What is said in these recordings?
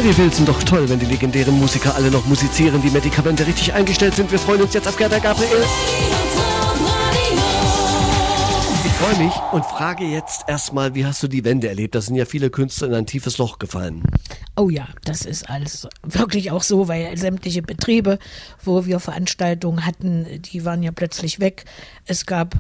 Wir sind doch toll, wenn die legendären Musiker alle noch musizieren, die Medikamente richtig eingestellt sind. Wir freuen uns jetzt auf Gerda Gabriel. Ich freue mich und frage jetzt erstmal, wie hast du die Wende erlebt? Da sind ja viele Künstler in ein tiefes Loch gefallen. Oh ja, das ist alles wirklich auch so, weil sämtliche Betriebe, wo wir Veranstaltungen hatten, die waren ja plötzlich weg. Es gab...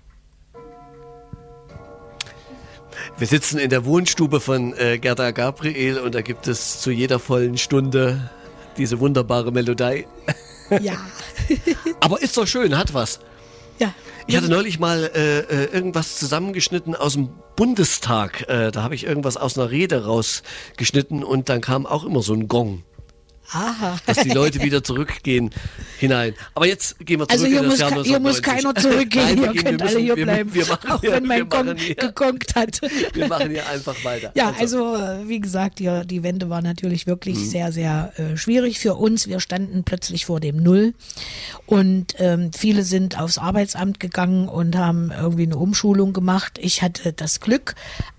Wir sitzen in der Wohnstube von Gerda Gabriel und da gibt es zu jeder vollen Stunde diese wunderbare Melodie. Ja. Aber ist doch schön, hat was. Ja. Ich hatte neulich mal irgendwas zusammengeschnitten aus dem Bundestag. Da habe ich irgendwas aus einer Rede rausgeschnitten und dann kam auch immer so ein Gong. Aha. Dass die Leute wieder zurückgehen hinein. Aber jetzt gehen wir zurück in das Jahr 1990. Hier muss keiner zurückgehen, ihr könnt alle hier bleiben, auch wenn mein Gong gegongt hat. Wir machen hier einfach weiter. Ja, also wie gesagt, die Wende war natürlich wirklich sehr, sehr schwierig für uns. Wir standen plötzlich vor dem Null und viele sind aufs Arbeitsamt gegangen und haben irgendwie eine Umschulung gemacht. Ich hatte das Glück,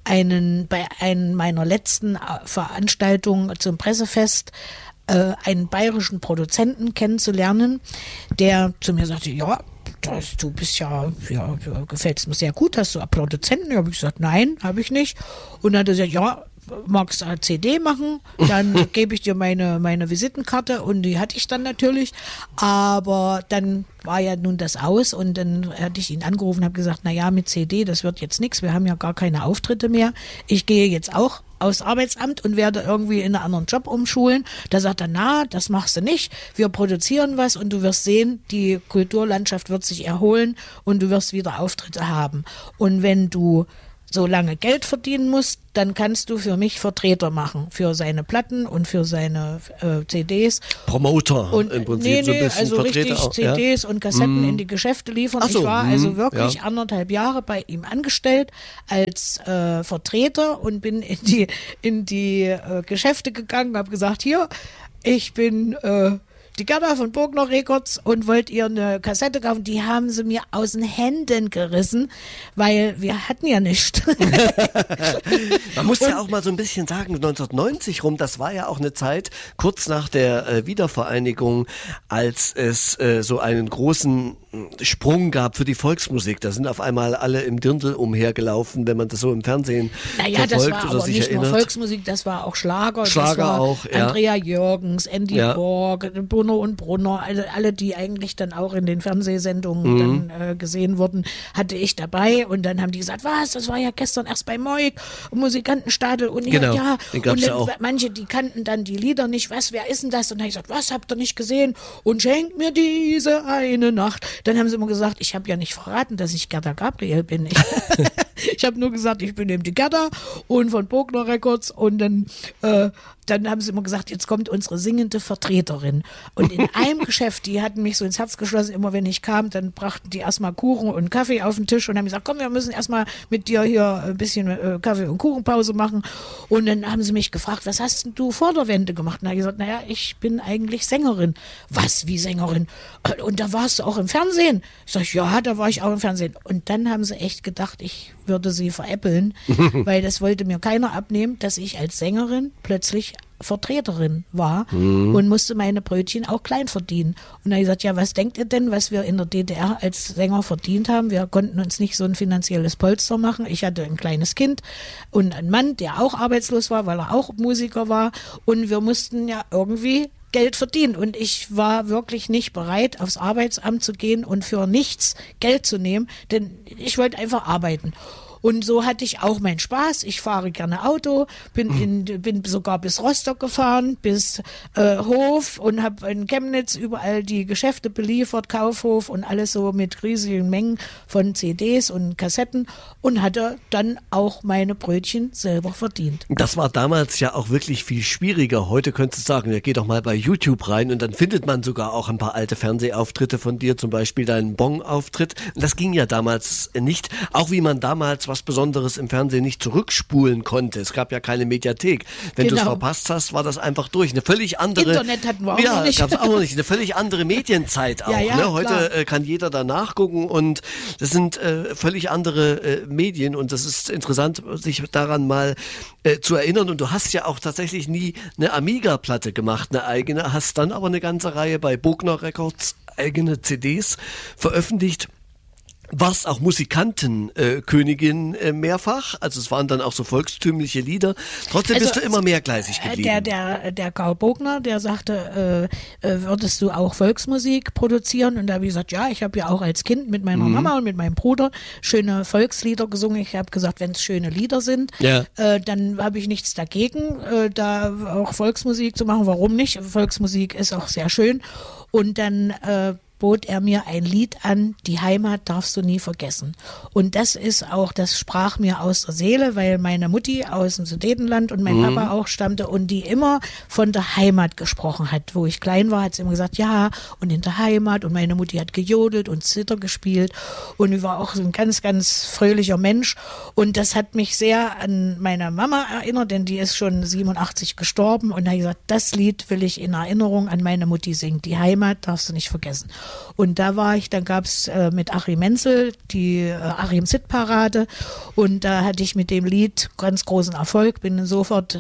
bei einer meiner letzten Veranstaltungen zum Pressefest einen bayerischen Produzenten kennenzulernen, der zu mir sagte, ja, du bist ja gefällt es mir sehr gut, hast du einen Produzenten? Da habe ich gesagt, nein, habe ich nicht. Und dann hat er gesagt, ja, magst du eine CD machen, dann gebe ich dir meine Visitenkarte und die hatte ich dann natürlich, aber dann war ja nun das aus und dann hatte ich ihn angerufen und habe gesagt, naja, mit CD, das wird jetzt nichts, wir haben ja gar keine Auftritte mehr, ich gehe jetzt auch aufs Arbeitsamt und werde irgendwie in einen anderen Job umschulen. Da sagt er, na, das machst du nicht, wir produzieren was und du wirst sehen, die Kulturlandschaft wird sich erholen und du wirst wieder Auftritte haben. Und wenn du so lange Geld verdienen musst, dann kannst du für mich Vertreter machen, für seine Platten und für seine CDs. Promoter und, im Prinzip, so ein bisschen also Vertreter richtig auch, CDs und Kassetten in die Geschäfte liefern. So, ich war also wirklich 1,5 Jahre bei ihm angestellt als Vertreter und bin in die Geschäfte gegangen, habe gesagt, hier, ich bin... die Gerda von Bogner Records und wollt ihr eine Kassette kaufen, die haben sie mir aus den Händen gerissen, weil wir hatten ja nichts. Man muss ja auch mal so ein bisschen sagen, 1990 rum, das war ja auch eine Zeit, kurz nach der Wiedervereinigung, als es so einen großen Sprung gab für die Volksmusik. Da sind auf einmal alle im Dirndl umhergelaufen, wenn man das so im Fernsehen verfolgt das war oder aber sich nicht erinnert. nur Volksmusik, das war auch Schlager. Schlager das war auch, ja. Andrea Jürgens, Andy Borg, Brunner und Brunner, alle, die eigentlich dann auch in den Fernsehsendungen dann gesehen wurden, hatte ich dabei und dann haben die gesagt, was, das war ja gestern erst bei Moik, Musikantenstadel und genau, ja, den gab's und ja auch. Manche, die kannten dann die Lieder nicht, wer ist denn das? Und dann habe ich gesagt, was, habt ihr nicht gesehen? Und schenkt mir diese eine Nacht. Dann haben sie immer gesagt, ich habe ja nicht verraten, dass ich Gerda Gabriel bin. Ich habe nur gesagt, ich bin eben die Gerda und von Bogner Records und dann haben sie immer gesagt, jetzt kommt unsere singende Vertreterin. Und in einem Geschäft, die hatten mich so ins Herz geschlossen, immer wenn ich kam, dann brachten die erstmal Kuchen und Kaffee auf den Tisch und haben gesagt, komm, wir müssen erstmal mit dir hier ein bisschen Kaffee- und Kuchenpause machen. Und dann haben sie mich gefragt, was hast denn du vor der Wende gemacht? Und da habe ich gesagt, naja, ich bin eigentlich Sängerin. Was, wie Sängerin? Und da warst du auch im Fernsehen? Ich sage, ja, da war ich auch im Fernsehen. Und dann haben sie echt gedacht, ich würde sie veräppeln, weil das wollte mir keiner abnehmen, dass ich als Sängerin plötzlich Vertreterin war und musste meine Brötchen auch klein verdienen. Und da habe ich gesagt, ja, was denkt ihr denn, was wir in der DDR als Sänger verdient haben? Wir konnten uns nicht so ein finanzielles Polster machen. Ich hatte ein kleines Kind und einen Mann, der auch arbeitslos war, weil er auch Musiker war. Und wir mussten ja irgendwie Geld verdienen. Und ich war wirklich nicht bereit, aufs Arbeitsamt zu gehen und für nichts Geld zu nehmen, denn ich wollte einfach arbeiten. Und so hatte ich auch meinen Spaß. Ich fahre gerne Auto, bin sogar bis Rostock gefahren, bis Hof und habe in Chemnitz überall die Geschäfte beliefert, Kaufhof und alles so mit riesigen Mengen von CDs und Kassetten und hatte dann auch meine Brötchen selber verdient. Das war damals ja auch wirklich viel schwieriger. Heute könntest du sagen, ja, geh doch mal bei YouTube rein und dann findet man sogar auch ein paar alte Fernsehauftritte von dir, zum Beispiel deinen Bong-Auftritt. Das ging ja damals nicht. Auch wie man damals was Besonderes im Fernsehen nicht zurückspulen konnte. Es gab ja keine Mediathek. Wenn du es verpasst hast, war das einfach durch. Eine völlig andere... Internet hatten wir auch noch nicht. Ja, gab es auch noch nicht. Eine völlig andere Medienzeit auch. Ja, ne? Heute kann jeder da nachgucken und das sind völlig andere Medien und das ist interessant, sich daran mal zu erinnern. Und du hast ja auch tatsächlich nie eine Amiga-Platte gemacht, eine eigene, hast dann aber eine ganze Reihe bei Bogner Records eigene CDs veröffentlicht. Warst auch Musikantenkönigin mehrfach, also es waren dann auch so volkstümliche Lieder. Trotzdem bist du immer mehrgleisig geblieben. Der Karl Bogner, der sagte, würdest du auch Volksmusik produzieren? Und da habe ich gesagt, ja, ich habe ja auch als Kind mit meiner Mama und mit meinem Bruder schöne Volkslieder gesungen. Ich habe gesagt, wenn es schöne Lieder sind, dann habe ich nichts dagegen, da auch Volksmusik zu machen. Warum nicht? Volksmusik ist auch sehr schön. Und dann bot er mir ein Lied an, die Heimat darfst du nie vergessen. Und das sprach mir aus der Seele, weil meine Mutti aus dem Sudetenland und mein Papa auch stammte und die immer von der Heimat gesprochen hat. Wo ich klein war, hat sie immer gesagt, ja, und in der Heimat, und meine Mutti hat gejodelt und Zither gespielt und ich war auch so ein ganz, ganz fröhlicher Mensch und das hat mich sehr an meine Mama erinnert, denn die ist schon 87 gestorben und da habe ich gesagt, das Lied will ich in Erinnerung an meine Mutti singen. Die Heimat darfst du nicht vergessen. Und da war ich, dann gab es mit Achim Menzel die Achim-Sit-Parade und da hatte ich mit dem Lied ganz großen Erfolg, bin sofort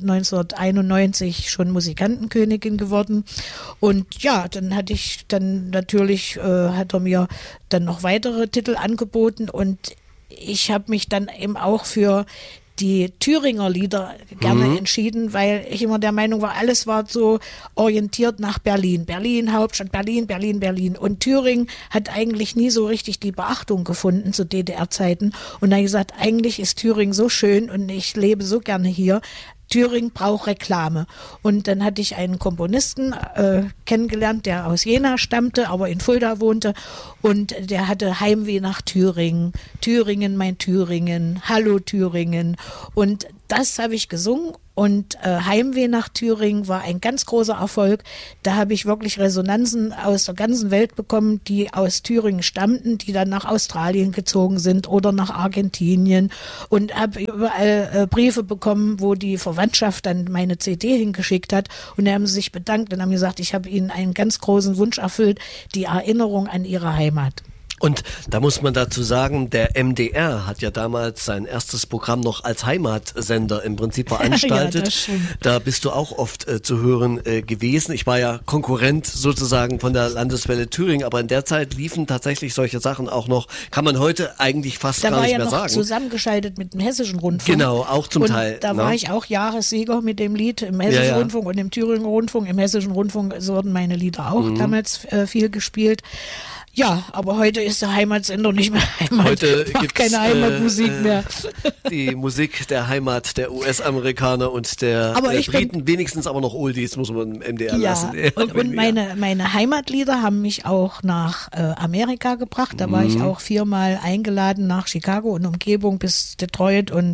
1991 schon Musikantenkönigin geworden und ja, dann hatte ich dann natürlich, hat er mir dann noch weitere Titel angeboten und ich habe mich dann eben auch für die Thüringer Lieder gerne entschieden, weil ich immer der Meinung war, alles war so orientiert nach Berlin. Berlin, Hauptstadt, Berlin, Berlin, Berlin. Und Thüringen hat eigentlich nie so richtig die Beachtung gefunden zu DDR-Zeiten. Und da habe ich gesagt, eigentlich ist Thüringen so schön und ich lebe so gerne hier. Thüringen braucht Reklame. Und dann hatte ich einen Komponisten kennengelernt, der aus Jena stammte, aber in Fulda wohnte. Und der hatte Heimweh nach Thüringen. Thüringen, mein Thüringen. Hallo Thüringen. Und das habe ich gesungen. Und Heimweh nach Thüringen war ein ganz großer Erfolg. Da habe ich wirklich Resonanzen aus der ganzen Welt bekommen, die aus Thüringen stammten, die dann nach Australien gezogen sind oder nach Argentinien. Und habe überall Briefe bekommen, wo die Verwandtschaft dann meine CD hingeschickt hat. Und da haben sie sich bedankt und haben gesagt, ich habe ihnen einen ganz großen Wunsch erfüllt, die Erinnerung an ihre Heimat. Und da muss man dazu sagen, der MDR hat ja damals sein erstes Programm noch als Heimatsender im Prinzip veranstaltet. Ja, da bist du auch oft zu hören gewesen. Ich war ja Konkurrent sozusagen von der Landeswelle Thüringen, aber in der Zeit liefen tatsächlich solche Sachen auch noch, kann man heute eigentlich fast gar nicht mehr sagen. Da war ja noch zusammengeschaltet mit dem Hessischen Rundfunk. Genau, auch zum Teil. Da war ich auch Jahressieger mit dem Lied im Hessischen Rundfunk und im Thüringer Rundfunk. Im Hessischen Rundfunk wurden meine Lieder auch damals viel gespielt. Ja, aber heute ist der Heimatsender nicht mehr Heimat. Heute gibt es keine Heimatmusik mehr. Die Musik der Heimat der US-Amerikaner und der Briten, wenigstens aber noch Oldies, muss man im MDR lassen. Und meine Heimatlieder haben mich auch nach Amerika gebracht. Da war ich auch 4-mal eingeladen nach Chicago und Umgebung bis Detroit und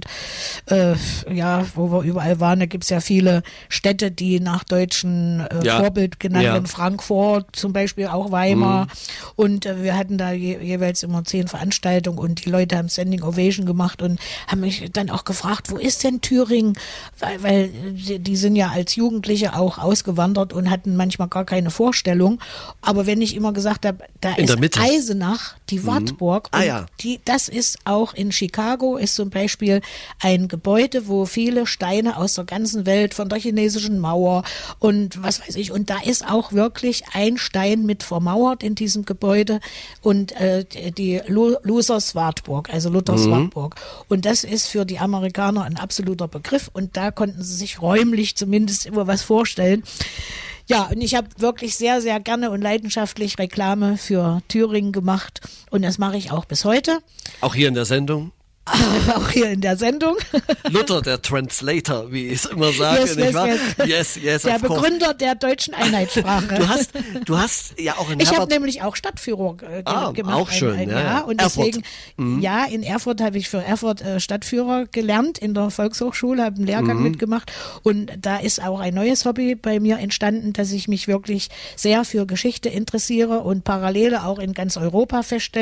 wo wir überall waren. Da gibt's ja viele Städte, die nach deutschen Vorbild genannt werden. Frankfurt zum Beispiel, auch Weimar. Und wir hatten da jeweils immer 10 Veranstaltungen und die Leute haben Standing Ovation gemacht und haben mich dann auch gefragt, wo ist denn Thüringen? Weil die sind ja als Jugendliche auch ausgewandert und hatten manchmal gar keine Vorstellung. Aber wenn ich immer gesagt habe, da ist Eisenach, die Wartburg, und das ist auch in Chicago, ist zum Beispiel ein Gebäude, wo viele Steine aus der ganzen Welt, von der chinesischen Mauer und was weiß ich, und da ist auch wirklich ein Stein mit vermauert in diesem Gebäude und die Luthers Wartburg, also Luthers Wartburg. Und das ist für die Amerikaner ein absoluter Begriff und da konnten sie sich räumlich zumindest immer was vorstellen. Ja, und ich habe wirklich sehr, sehr gerne und leidenschaftlich Reklame für Thüringen gemacht und das mache ich auch bis heute. Auch hier in der Sendung? Auch hier in der Sendung. Luther, der Translator, wie ich es immer sage, nicht wahr? Yes, der Begründer der deutschen Einheitssprache. Du hast ja auch in Ich habe nämlich auch Stadtführer gemacht. Auch schön, ein Jahr. Und deswegen, in Erfurt habe ich für Erfurt Stadtführer gelernt in der Volkshochschule, habe einen Lehrgang mitgemacht und da ist auch ein neues Hobby bei mir entstanden, dass ich mich wirklich sehr für Geschichte interessiere und Parallele auch in ganz Europa feststellen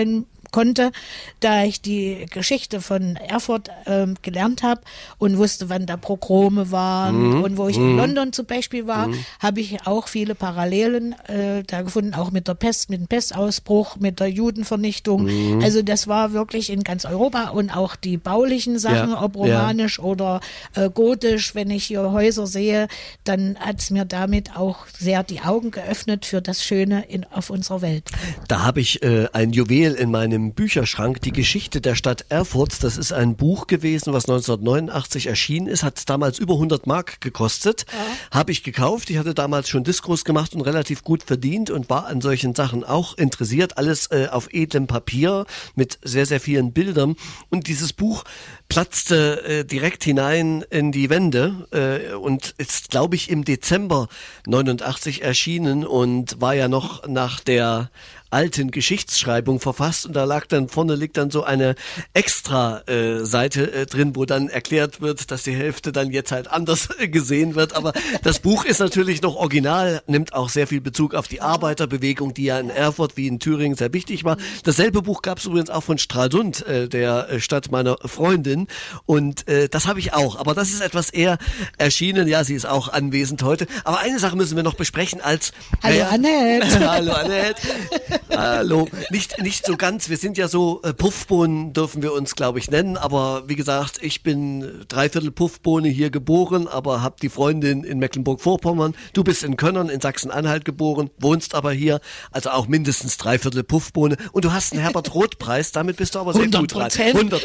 konnte, da ich die Geschichte von Erfurt gelernt habe und wusste, wann da Pogrome waren und wo ich in London zum Beispiel war, habe ich auch viele Parallelen da gefunden, auch mit der Pest, mit dem Pestausbruch, mit der Judenvernichtung. Also das war wirklich in ganz Europa und auch die baulichen Sachen, ob romanisch oder gotisch, wenn ich hier Häuser sehe, dann hat es mir damit auch sehr die Augen geöffnet für das Schöne auf unserer Welt. Da habe ich ein Juwel in meinem Bücherschrank, die Geschichte der Stadt Erfurt. Das ist ein Buch gewesen, was 1989 erschienen ist, hat damals über 100 Mark gekostet. Habe ich gekauft. Ich hatte damals schon Diskurs gemacht und relativ gut verdient und war an solchen Sachen auch interessiert. Alles auf edlem Papier mit sehr, sehr vielen Bildern. Und dieses Buch platzte direkt hinein in die Wände und ist, glaube ich, im Dezember 89 erschienen und war ja noch nach der alten Geschichtsschreibung verfasst und da liegt dann so eine extra Seite drin, wo dann erklärt wird, dass die Hälfte dann jetzt halt anders gesehen wird, aber das Buch ist natürlich noch original, nimmt auch sehr viel Bezug auf die Arbeiterbewegung, die ja in Erfurt wie in Thüringen sehr wichtig war. Dasselbe Buch gab es übrigens auch von Stralsund, der Stadt meiner Freundin, und das habe ich auch, aber das ist etwas eher erschienen, ja, sie ist auch anwesend heute, aber eine Sache müssen wir noch besprechen als... Hallo Annette! Hallo Annette! Hallo, nicht so ganz, wir sind ja so, Puffbohnen dürfen wir uns, glaube ich, nennen, aber wie gesagt, ich bin dreiviertel Puffbohne hier geboren, aber habe die Freundin in Mecklenburg-Vorpommern, du bist in Könnern in Sachsen-Anhalt geboren, wohnst aber hier, also auch mindestens dreiviertel Puffbohne und du hast einen Herbert-Roth-Preis, damit bist du aber sehr gut dran.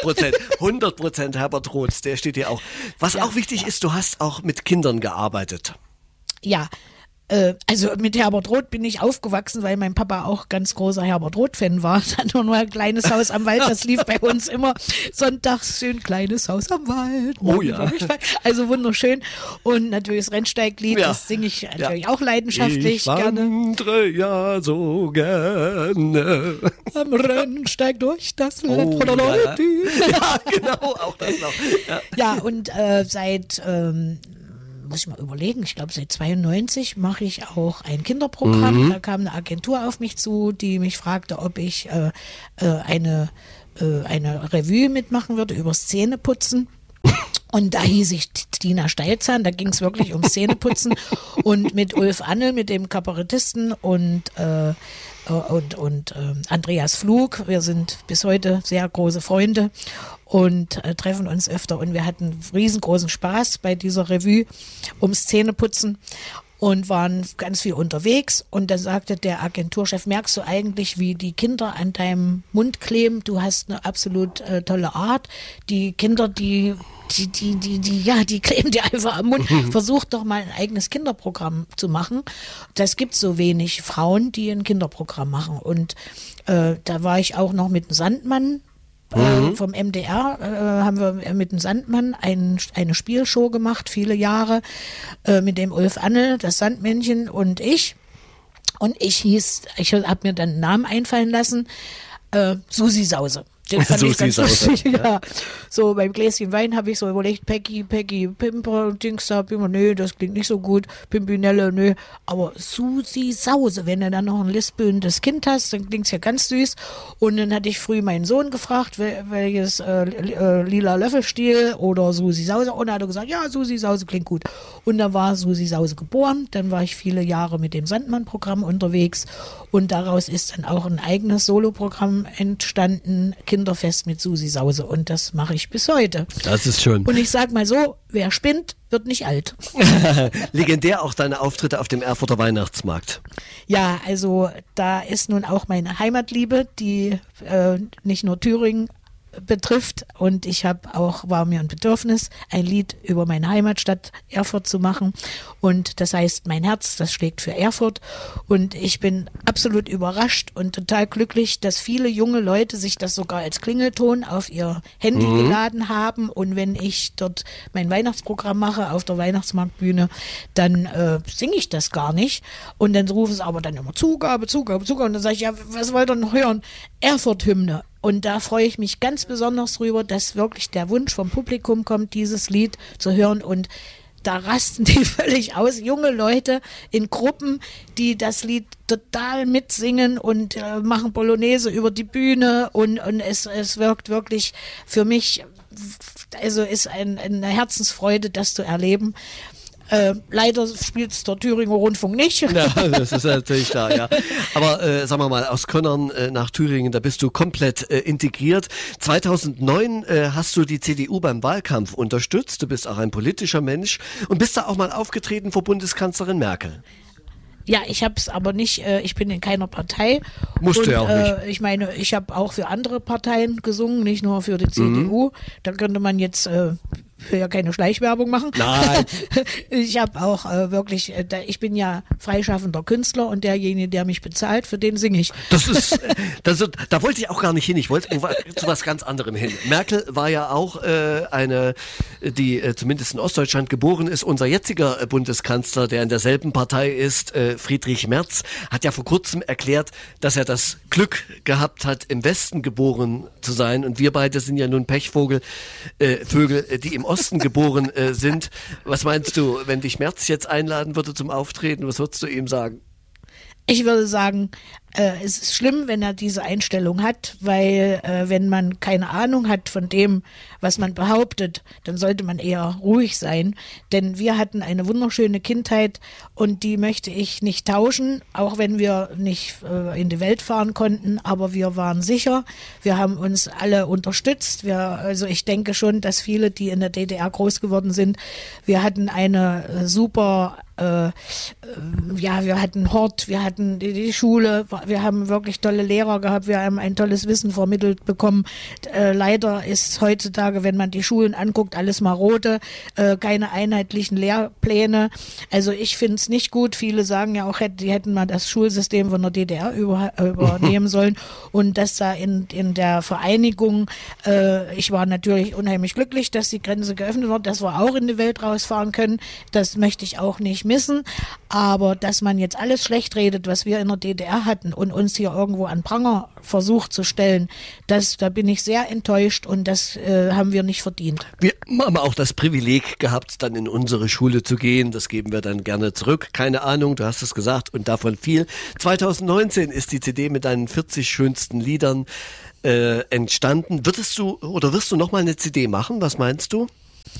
100% Herbert Roth, der steht hier auch. Was auch wichtig ist, du hast auch mit Kindern gearbeitet. Ja, also mit Herbert Roth bin ich aufgewachsen, weil mein Papa auch ganz großer Herbert Roth-Fan war. Dann nur ein kleines Haus am Wald, das lief bei uns immer sonntags schön, kleines Haus am Wald. Oh ja. Also wunderschön. Und natürlich das Rennsteiglied, das singe ich natürlich auch leidenschaftlich gerne. Ich wandere ja so gerne am Rennsteig durch das Land. Ja, genau, auch das noch. Ja, und seit... muss ich mal überlegen, ich glaube seit 92 mache ich auch ein Kinderprogramm. Da kam eine Agentur auf mich zu, die mich fragte, ob ich eine Revue mitmachen würde über Zähneputzen. Und da hieß ich Tina Steilzahn, da ging es wirklich um Zähneputzen und mit Ulf Annel, mit dem Kabarettisten und Andreas Flug, wir sind bis heute sehr große Freunde und treffen uns öfter und wir hatten riesengroßen Spaß bei dieser Revue ums Zähneputzen und waren ganz viel unterwegs und dann sagte der Agenturchef, merkst du eigentlich, wie die Kinder an deinem Mund kleben? Du hast eine absolut tolle Art. Die Kinder, die kleben dir einfach am Mund. Versuch doch mal ein eigenes Kinderprogramm zu machen. Das gibt so wenig Frauen, die ein Kinderprogramm machen. Und da war ich auch noch mit dem Sandmann vom MDR, haben wir mit dem Sandmann eine Spielshow gemacht, viele Jahre, mit dem Ulf Annel, das Sandmännchen und ich. Und ich habe mir dann einen Namen einfallen lassen, Susi Sause. Den fand ich ganz lustig, ja. So beim Gläschen Wein habe ich so überlegt, Peggy, Pimper, Dings da, Pimper, nö, das klingt nicht so gut, Pimpinelle, nö, aber Susi Sause, wenn du dann noch ein lispelndes Kind hast, dann klingt's ja ganz süß. Und dann hatte ich früh meinen Sohn gefragt, welches lila Löffelstiel oder Susi Sause, und er hat gesagt, ja, Susi Sause klingt gut. Und da war Susi Sause geboren, dann war ich viele Jahre mit dem Sandmann-Programm unterwegs und daraus ist dann auch ein eigenes Soloprogramm entstanden, Kinderfest mit Susi Sause, und das mache ich bis heute. Das ist schön. Und ich sag mal so, wer spinnt, wird nicht alt. Legendär auch deine Auftritte auf dem Erfurter Weihnachtsmarkt. Ja, also da ist nun auch meine Heimatliebe, die nicht nur Thüringen betrifft, und war mir ein Bedürfnis, ein Lied über meine Heimatstadt Erfurt zu machen, und das heißt, mein Herz, das schlägt für Erfurt, und ich bin absolut überrascht und total glücklich, dass viele junge Leute sich das sogar als Klingelton auf ihr Handy geladen haben, und wenn ich dort mein Weihnachtsprogramm mache auf der Weihnachtsmarktbühne, dann singe ich das gar nicht, und dann rufen sie aber dann immer Zugabe, und dann sage ich, ja, was wollt ihr noch hören? Erfurt-Hymne. Und da freue ich mich ganz besonders drüber, dass wirklich der Wunsch vom Publikum kommt, dieses Lied zu hören, und da rasten die völlig aus, junge Leute in Gruppen, die das Lied total mitsingen und machen Polonaise über die Bühne und es wirkt wirklich für mich, also ist eine Herzensfreude, das zu erleben. Leider spielt es der Thüringer Rundfunk nicht. Ja, das ist natürlich klar, ja. Aber sagen wir mal, aus Könnern nach Thüringen, da bist du komplett integriert. 2009 hast du die CDU beim Wahlkampf unterstützt. Du bist auch ein politischer Mensch und bist da auch mal aufgetreten vor Bundeskanzlerin Merkel. Ja, ich habe es aber nicht, ich bin in keiner Partei. Musst du ja auch nicht. Ich meine, ich habe auch für andere Parteien gesungen, nicht nur für die CDU. Da könnte man jetzt will ja keine Schleichwerbung machen. Nein. Ich habe auch wirklich, ich bin ja freischaffender Künstler und derjenige, der mich bezahlt, für den singe ich. Da wollte ich auch gar nicht hin. Ich wollte zu was ganz anderem hin. Merkel war ja auch eine, die zumindest in Ostdeutschland geboren ist. Unser jetziger Bundeskanzler, der in derselben Partei ist, Friedrich Merz, hat ja vor kurzem erklärt, dass er das Glück gehabt hat, im Westen geboren zu sein. Und wir beide sind ja nun Pechvögel, die im Osten geboren sind. Was meinst du, wenn dich Merz jetzt einladen würde zum Auftreten, was würdest du ihm sagen? Ich würde sagen, es ist schlimm, wenn er diese Einstellung hat, weil wenn man keine Ahnung hat von dem, was man behauptet, dann sollte man eher ruhig sein. Denn wir hatten eine wunderschöne Kindheit und die möchte ich nicht tauschen, auch wenn wir nicht in die Welt fahren konnten, aber wir waren sicher. Wir haben uns alle unterstützt. Also ich denke schon, dass viele, die in der DDR groß geworden sind, wir hatten eine super wir hatten Hort, wir hatten die Schule, wir haben wirklich tolle Lehrer gehabt, wir haben ein tolles Wissen vermittelt bekommen. Leider ist heutzutage, wenn man die Schulen anguckt, alles marode, keine einheitlichen Lehrpläne. Also ich finde es nicht gut. Viele sagen ja auch, die hätten mal das Schulsystem von der DDR übernehmen sollen und dass da in der Vereinigung, ich war natürlich unheimlich glücklich, dass die Grenze geöffnet wird, dass wir auch in die Welt rausfahren können. Das möchte ich auch nicht missen, aber dass man jetzt alles schlecht redet, was wir in der DDR hatten und uns hier irgendwo an Pranger versucht zu stellen, da bin ich sehr enttäuscht und das haben wir nicht verdient. Wir haben auch das Privileg gehabt, dann in unsere Schule zu gehen, das geben wir dann gerne zurück, keine Ahnung, du hast es gesagt und davon viel. 2019 ist die CD mit deinen 40 schönsten Liedern entstanden. Wirst du nochmal eine CD machen, was meinst du?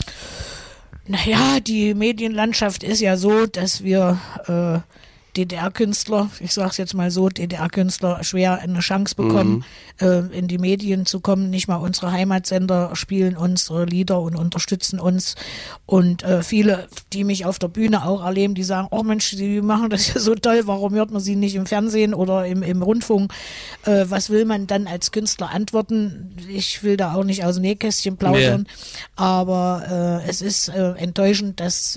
Naja, die Medienlandschaft ist ja so, dass wir DDR-Künstler, ich sag's jetzt mal so, DDR-Künstler schwer eine Chance bekommen, in die Medien zu kommen. Nicht mal unsere Heimatsender spielen unsere Lieder und unterstützen uns. Und viele, die mich auf der Bühne auch erleben, die sagen, oh Mensch, Sie machen das ja so toll, warum hört man Sie nicht im Fernsehen oder im Rundfunk? Was will man dann als Künstler antworten? Ich will da auch nicht aus dem Nähkästchen plaudern, aber es ist enttäuschend, dass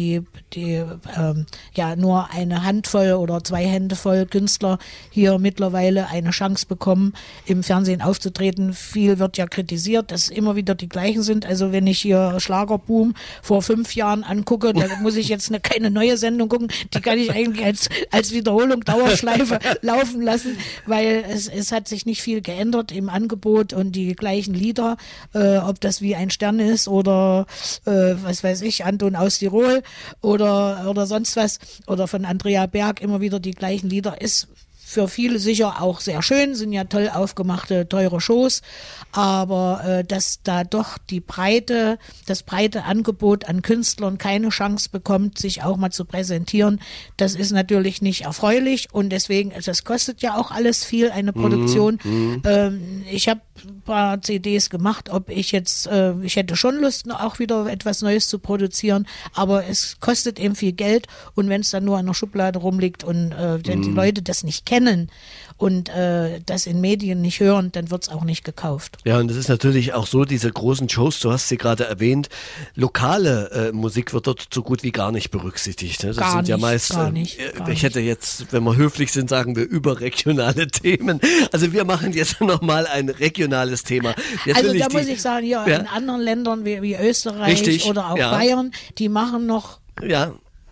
nur eine Handvoll oder 2 Hände voll Künstler hier mittlerweile eine Chance bekommen, im Fernsehen aufzutreten. Viel wird ja kritisiert, dass immer wieder die gleichen sind. Also wenn ich hier Schlagerboom vor 5 Jahren angucke, da muss ich jetzt keine neue Sendung gucken. Die kann ich eigentlich als Wiederholung Dauerschleife laufen lassen, weil es hat sich nicht viel geändert im Angebot und die gleichen Lieder, ob das wie ein Stern ist oder was weiß ich, Anton aus Tirol oder sonst was oder von Andrea Berg immer wieder die gleichen Lieder, ist für viele sicher auch sehr schön, sind ja toll aufgemachte, teure Shows, aber dass da doch das breite Angebot an Künstlern keine Chance bekommt, sich auch mal zu präsentieren, das ist natürlich nicht erfreulich und deswegen, das kostet ja auch alles viel, eine Produktion. Ich habe ein paar CDs gemacht, ich hätte schon Lust, auch wieder etwas Neues zu produzieren, aber es kostet eben viel Geld und wenn es dann nur in der Schublade rumliegt und wenn die Leute das nicht kennen und das in Medien nicht hören, dann wird es auch nicht gekauft. Ja, und das ist natürlich auch so, diese großen Shows, du hast sie gerade erwähnt, lokale Musik wird dort so gut wie gar nicht berücksichtigt. Ne? Das sind ja meist, ich hätte jetzt, wenn wir höflich sind, sagen wir überregionale Themen. Also wir machen jetzt nochmal ein regionales Thema. Also da muss ich sagen, ja, in anderen Ländern wie Österreich oder auch Bayern, die machen noch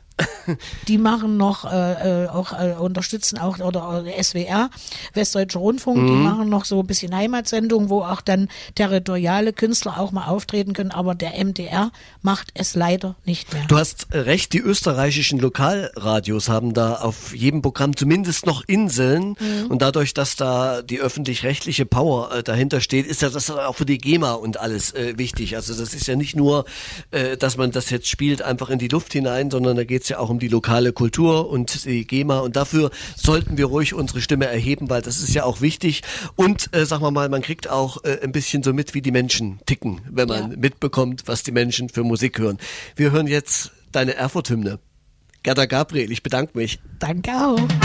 die machen noch unterstützen auch oder SWR, Westdeutscher Rundfunk, die machen noch so ein bisschen Heimatsendungen, wo auch dann territoriale Künstler auch mal auftreten können, aber der MDR macht es leider nicht mehr. Du hast recht, die österreichischen Lokalradios haben da auf jedem Programm zumindest noch Inseln und dadurch, dass da die öffentlich-rechtliche Power dahinter steht, ist ja das auch für die GEMA und alles wichtig. Also das ist ja nicht nur, dass man das jetzt spielt einfach in die Luft hinein, sondern da geht es ja auch um die lokale Kultur und die GEMA und dafür sollten wir ruhig unsere Stimme erheben, weil das ist ja auch wichtig und sagen wir mal, man kriegt auch ein bisschen so mit, wie die Menschen ticken, wenn man mitbekommt, was die Menschen für Musik hören. Wir hören jetzt deine Erfurt-Hymne. Gerda Gabriel, ich bedanke mich. Danke auch.